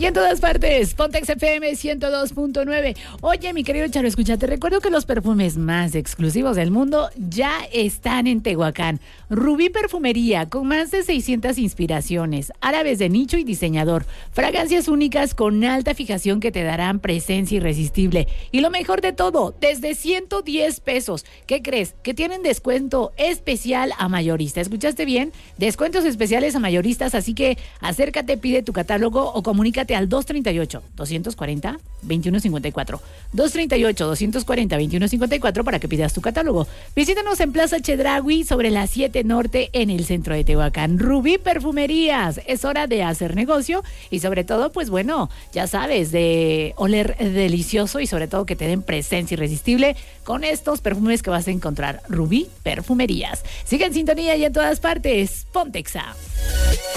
Y en todas partes, Pontex FM 102.9. Oye, mi querido Charo, escucha, te recuerdo que los perfumes más exclusivos del mundo ya están en Tehuacán. Rubí Perfumería, con más de 600 inspiraciones, árabes de nicho y diseñador, fragancias únicas con alta fijación que te darán presencia irresistible. Y lo mejor de todo, desde 110 pesos. ¿Qué crees? Que tienen descuento especial a mayorista. ¿Escuchaste bien? Descuentos especiales a mayoristas, así que acércate, pide tu catálogo o comunícate al 238-240-2154. 238-240-2154 para que pidas tu catálogo. Visítanos en Plaza Chedraui sobre la 7 Norte en el centro de Tehuacán. Rubí Perfumerías. Es hora de hacer negocio y sobre todo, pues bueno, ya sabes, de oler delicioso y sobre todo que te den presencia irresistible con estos perfumes que vas a encontrar. Rubí Perfumerías. Sigue en sintonía y en todas partes. Pontexa.